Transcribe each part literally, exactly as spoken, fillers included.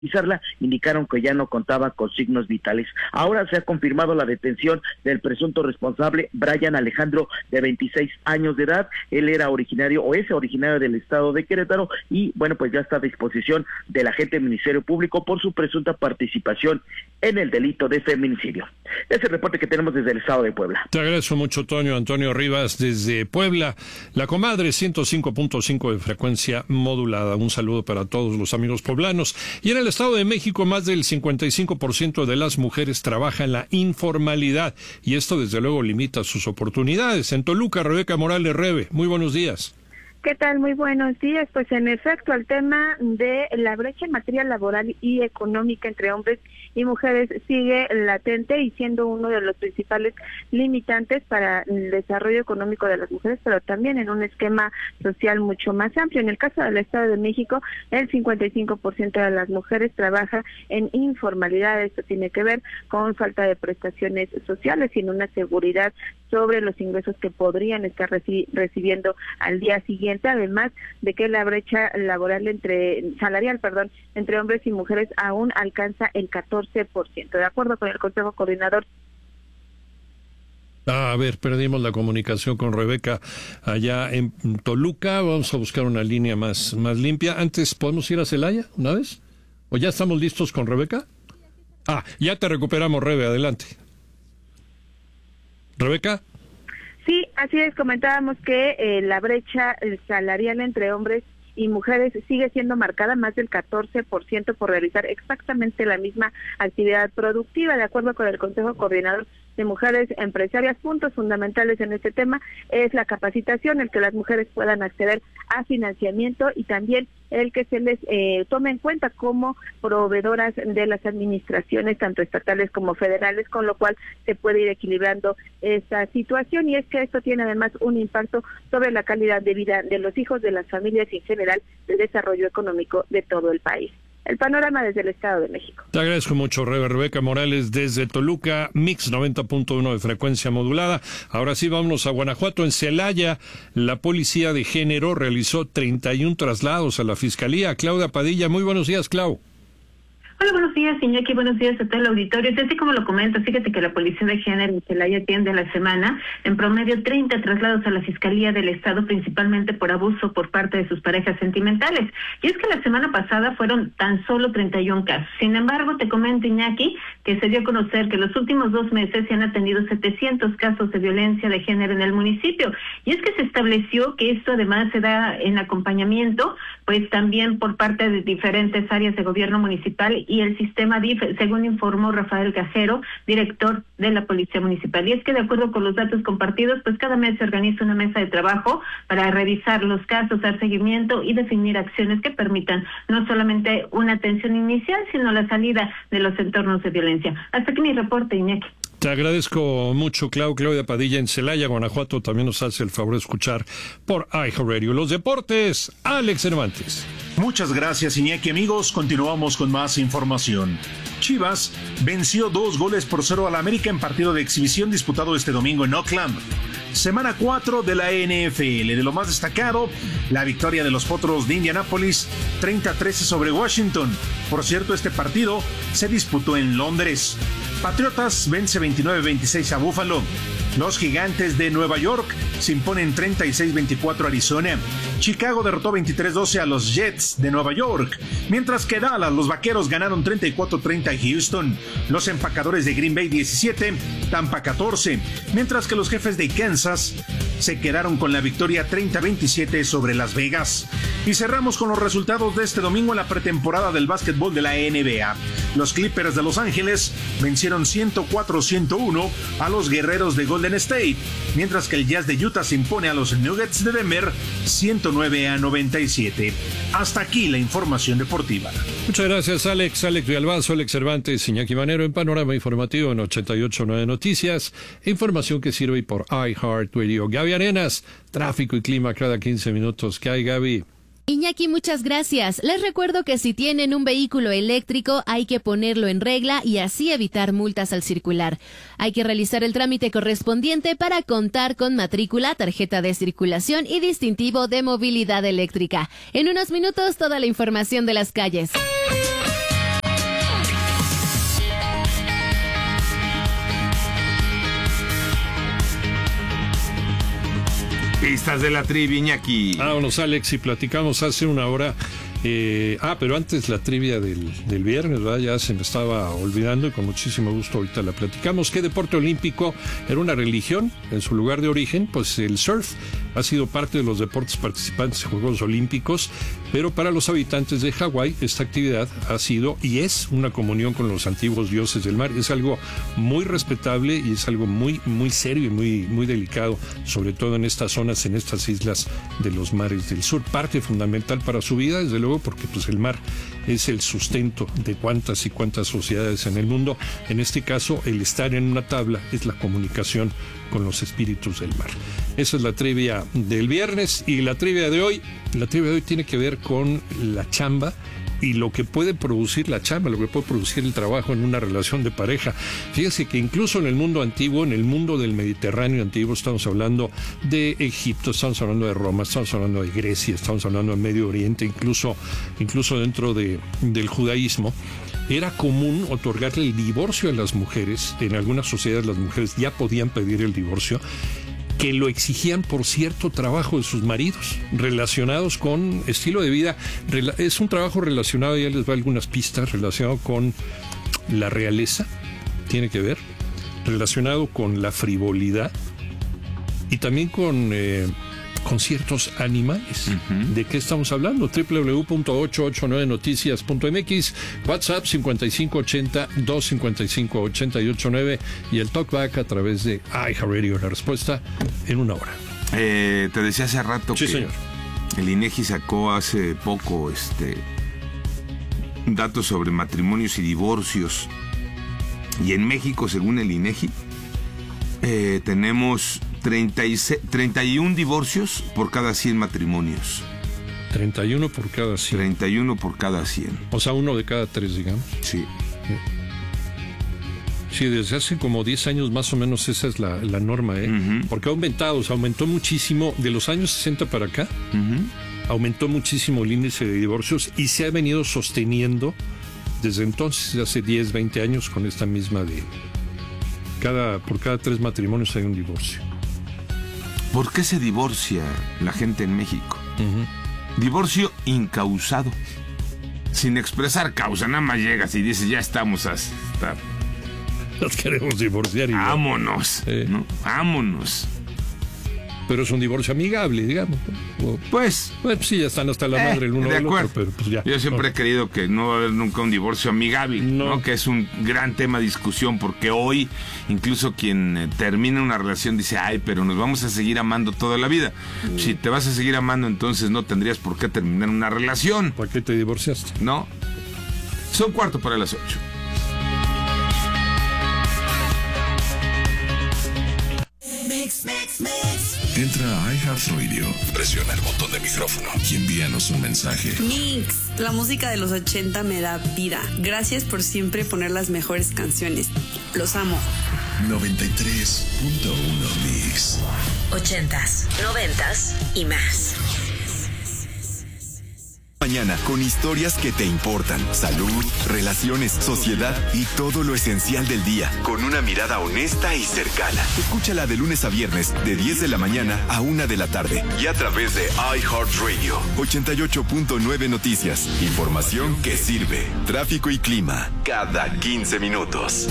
revisarla, indicaron que ya no contaba con signos vitales. Ahora se ha confirmado la detención del presunto responsable, Brian Alejandro, de veintiséis años de edad. Él era originario, o es originario del estado de Querétaro, y bueno, pues ya está a disposición del agente del Ministerio Público por su presunta participación en el delito de feminicidio. Es el reporte que tenemos desde el estado de Puebla. Te agradezco mucho, Toño. Antonio Rivas, desde Puebla. La Comadre, ciento cinco punto cinco de frecuencia modulada. Un saludo para todos los amigos poblanos. Y en el Estado de México, más del cincuenta y cinco por ciento de las mujeres trabaja en la informalidad, y esto desde luego limita sus oportunidades. En Toluca, Rebeca Morales, Rebe, muy buenos días. ¿Qué tal? Muy buenos días. Pues en efecto, el tema de la brecha en materia laboral y económica entre hombres y mujeres sigue latente y siendo uno de los principales limitantes para el desarrollo económico de las mujeres, pero también en un esquema social mucho más amplio. En el caso del Estado de México, el cincuenta y cinco por ciento de las mujeres trabaja en informalidad. Esto tiene que ver con falta de prestaciones sociales, sin una seguridad sobre los ingresos que podrían estar reci- recibiendo al día siguiente, además de que la brecha laboral entre salarial, perdón, entre hombres y mujeres aún alcanza el catorce por ciento. De acuerdo con el Consejo Coordinador. A ver, perdimos la comunicación con Rebeca allá en Toluca. Vamos a buscar una línea más, más limpia. Antes, ¿podemos ir a Celaya una vez? ¿O ya estamos listos con Rebeca? Ah, ya te recuperamos, Rebe, adelante. ¿Rebeca? Sí, así es, comentábamos que eh, la brecha salarial entre hombres y mujeres sigue siendo marcada, más del catorce por ciento por realizar exactamente la misma actividad productiva. De acuerdo con el Consejo Coordinador de Mujeres Empresarias, puntos fundamentales en este tema es la capacitación, el que las mujeres puedan acceder a financiamiento y también el que se les eh, tome en cuenta como proveedoras de las administraciones, tanto estatales como federales, con lo cual se puede ir equilibrando esta situación. Y es que esto tiene además un impacto sobre la calidad de vida de los hijos, de las familias y en general del desarrollo económico de todo el país. El panorama desde el Estado de México. Te agradezco mucho, Rebe. Rebeca Morales desde Toluca, Mix noventa punto uno de frecuencia modulada. Ahora sí, vámonos a Guanajuato. En Celaya, la Policía de Género realizó treinta y uno traslados a la Fiscalía. Claudia Padilla, muy buenos días, Clau. Hola, buenos días, Iñaki, buenos días a todo el auditorio. Y así como lo comento, fíjate que la Policía de Género en Celaya atiende a la semana en promedio treinta traslados a la Fiscalía del Estado, principalmente por abuso por parte de sus parejas sentimentales. Y es que la semana pasada fueron tan solo treinta y uno casos. Sin embargo, te comento, Iñaki, que se dio a conocer que los últimos dos meses se han atendido setecientos casos de violencia de género en el municipio. Y es que se estableció que esto además se da en acompañamiento, pues también por parte de diferentes áreas de gobierno municipal y el sistema D I F, según informó Rafael Cajero, director de la Policía Municipal. Y es que de acuerdo con los datos compartidos, pues cada mes se organiza una mesa de trabajo para revisar los casos, dar seguimiento y definir acciones que permitan no solamente una atención inicial, sino la salida de los entornos de violencia. Hasta aquí mi reporte, Iñaki. Te agradezco mucho, Clau. Claudia Padilla en Celaya, Guanajuato, también nos hace el favor de escuchar por iHeartRadio. Los deportes, Alex Cervantes. Muchas gracias, Iñaki. Amigos, continuamos con más información. Chivas venció dos goles por cero al América en partido de exhibición disputado este domingo en Oakland. Semana cuatro de la N F L. De lo más destacado, la victoria de los Potros de Indianápolis treinta a trece sobre Washington. Por cierto, este partido se disputó en Londres. Patriotas vence veintinueve a veintiséis a Buffalo. Los Gigantes de Nueva York se imponen treinta y seis a veinticuatro a Arizona. Chicago derrotó veintitrés a doce a los Jets de Nueva York, mientras que Dallas, los Vaqueros ganaron treinta y cuatro a treinta a Houston. Los Empacadores de Green Bay diecisiete, Tampa catorce, mientras que los Jefes de Kansas se quedaron con la victoria treinta a veintisiete sobre Las Vegas. Y cerramos con los resultados de este domingo en la pretemporada del básquetbol de la N B A. Los Clippers de Los Ángeles vencieron ciento cuatro a ciento uno a los Guerreros de Golden State, mientras que el Jazz de Utah se impone a los Nuggets de Denver ciento nueve a noventa y siete. Hasta aquí la información deportiva. Muchas gracias, Alex. Alex Villalbazo, Alex Cervantes, Iñaki Manero en Panorama Informativo en ochenta y ocho punto nueve Noticias. Información que sirve por iHeartRadio. Gaby Arenas, tráfico y clima cada quince minutos. ¿Qué hay, Gaby? Iñaki, muchas gracias. Les recuerdo que si tienen un vehículo eléctrico hay que ponerlo en regla y así evitar multas al circular. Hay que realizar el trámite correspondiente para contar con matrícula, tarjeta de circulación y distintivo de movilidad eléctrica. En unos minutos toda la información de las calles. finalistas de la trivia, Iñaki. Vámonos, Alex, y platicamos hace una hora. Eh, ah, pero antes la trivia del, del viernes, ¿verdad? Ya se me estaba olvidando y con muchísimo gusto ahorita la platicamos. ¿Qué deporte olímpico era una religión en su lugar de origen? Pues el surf ha sido parte de los deportes participantes en Juegos Olímpicos, pero para los habitantes de Hawái esta actividad ha sido y es una comunión con los antiguos dioses del mar. Es algo muy respetable y es algo muy, muy serio y muy, muy delicado, sobre todo en estas zonas, en estas islas de los mares del sur. Parte fundamental para su vida, desde luego, porque pues el mar es el sustento de cuántas y cuántas sociedades en el mundo. En este caso, el estar en una tabla es la comunicación con los espíritus del mar. Esa es la trivia del viernes, y la trivia de hoy, la trivia de hoy tiene que ver con la chamba y lo que puede producir la chamba, lo que puede producir el trabajo en una relación de pareja. Fíjense que incluso en el mundo antiguo, en el mundo del Mediterráneo antiguo, estamos hablando de Egipto, estamos hablando de Roma, estamos hablando de Grecia, estamos hablando de Medio Oriente, incluso, incluso dentro de, del judaísmo, era común otorgarle el divorcio a las mujeres. En algunas sociedades las mujeres ya podían pedir el divorcio, que lo exigían por cierto trabajo de sus maridos, relacionados con estilo de vida. Es un trabajo relacionado, ya les doy algunas pistas, relacionado con la realeza, tiene que ver, relacionado con la frivolidad y también con, eh, con ciertos animales. Uh-huh. ¿De qué estamos hablando? doble u doble u doble u punto ochocientos ochenta y nueve noticias punto m x, WhatsApp cincuenta y cinco ochenta, doscientos cincuenta y cinco, ochenta y ocho nueve y el talkback a través de iHeartRadio. La respuesta en una hora. Eh, te decía hace rato sí, que señor. El INEGI sacó hace poco este datos sobre matrimonios y divorcios. Y en México, según el INEGI, eh, tenemos treinta y seis, treinta y uno divorcios por cada cien matrimonios. treinta y uno por cada cien. treinta y uno por cada cien. O sea, uno de cada tres, digamos. Sí. Sí, desde hace como diez años más o menos esa es la, la norma, ¿eh? Uh-huh. Porque ha aumentado, o sea, aumentó muchísimo de los años sesenta para acá. Uh-huh. Aumentó muchísimo el índice de divorcios y se ha venido sosteniendo desde entonces, hace diez, veinte años, con esta misma de cada por cada tres matrimonios hay un divorcio. ¿Por qué se divorcia la gente en México? Uh-huh. Divorcio incausado, sin expresar causa, nada más llegas y dices, ya estamos a estar. Nos queremos divorciar y vámonos, eh. ¿no? Vámonos. Pero es un divorcio amigable, digamos. O, pues, pues sí, ya están hasta la eh, madre el uno de del acuerdo. otro, pero pues ya. Yo siempre no. he creído que no va a haber nunca un divorcio amigable, no. ¿no? Que es un gran tema de discusión, porque hoy incluso quien eh, termina una relación dice, ay, pero nos vamos a seguir amando toda la vida. Mm. Si te vas a seguir amando, entonces no tendrías por qué terminar una relación. ¿Para qué te divorciaste? No. Son cuarto para las ocho. Mix, mix, mix. Entra a iHeartRadio, presiona el botón de micrófono y envíanos un mensaje. Mix, la música de los ochenta me da vida. Gracias por siempre poner las mejores canciones. Los amo. noventa y tres punto uno Mix. Ochentas, noventas y más. Mañana, con historias que te importan, salud, relaciones, sociedad y todo lo esencial del día, con una mirada honesta y cercana. Escúchala de lunes a viernes, de diez de la mañana a una de la tarde, y a través de iHeartRadio. ochenta y ocho punto nueve Noticias, información que sirve. Tráfico y clima, cada quince minutos.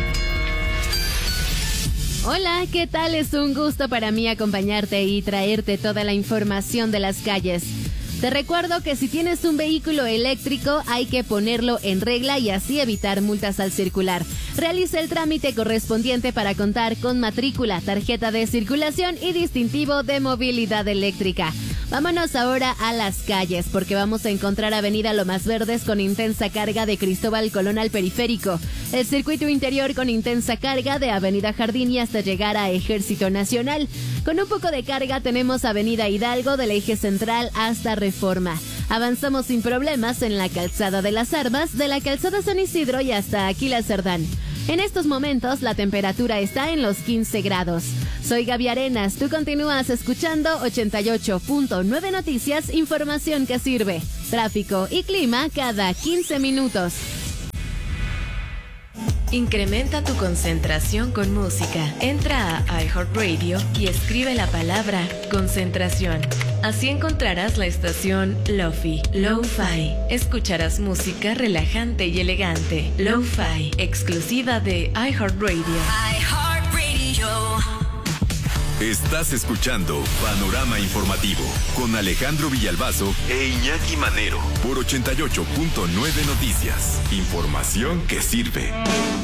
Hola, ¿qué tal? Es un gusto para mí acompañarte y traerte toda la información de las calles. Te recuerdo que si tienes un vehículo eléctrico hay que ponerlo en regla y así evitar multas al circular. Realiza el trámite correspondiente para contar con matrícula, tarjeta de circulación y distintivo de movilidad eléctrica. Vámonos ahora a las calles porque vamos a encontrar Avenida Lomas Verdes con intensa carga de Cristóbal Colón al Periférico, el circuito interior con intensa carga de Avenida Jardín y hasta llegar a Ejército Nacional. Con un poco de carga tenemos Avenida Hidalgo del eje central hasta Reforma. Avanzamos sin problemas en la Calzada de las Armas, de la Calzada San Isidro y hasta Aquila Cerdán. En estos momentos la temperatura está en los quince grados. Soy Gaby Arenas, tú continúas escuchando ochenta y ocho punto nueve Noticias, información que sirve. Tráfico y clima cada quince minutos. Incrementa tu concentración con música. Entra a iHeartRadio y escribe la palabra concentración. Así encontrarás la estación Lo-Fi, Lo-Fi. Escucharás música relajante y elegante. Lo-Fi, exclusiva de iHeartRadio. iHeartRadio. Estás escuchando Panorama Informativo con Alejandro Villalbazo e Iñaki Manero por ochenta y ocho punto nueve Noticias. Información que sirve.